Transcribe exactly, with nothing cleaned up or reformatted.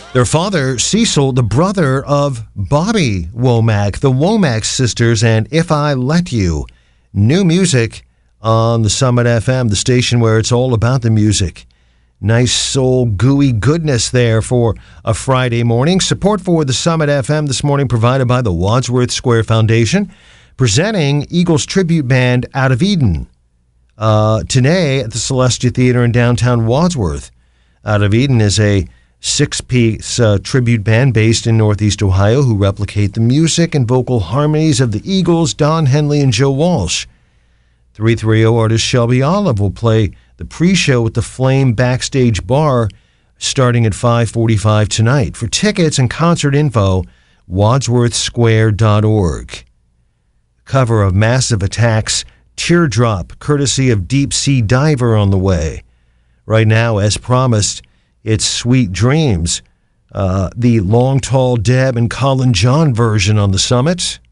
Their father, Cecil, the brother of Bobby Womack, the Womack sisters, and If I Let You. New music on the Summit F M, the station where it's all about the music. Nice soul gooey goodness there for a Friday morning. Support for the Summit F M this morning provided by the Wadsworth Square Foundation, presenting Eagles tribute band Out of Eden uh, today at the Celestia Theater in downtown Wadsworth. Out of Eden is a six-piece uh, tribute band based in Northeast Ohio who replicate the music and vocal harmonies of the Eagles, Don Henley and Joe Walsh. three thirty artist Shelby Olive will play the pre-show at the Flame Backstage Bar starting at five forty-five tonight. For tickets and concert info, wadsworth square dot org. Cover of Massive Attack's Teardrop, courtesy of Deep Sea Diver on the way. Right now, as promised, it's Sweet Dreams, uh, the Long Tall Deb and Colin John version on the Summit.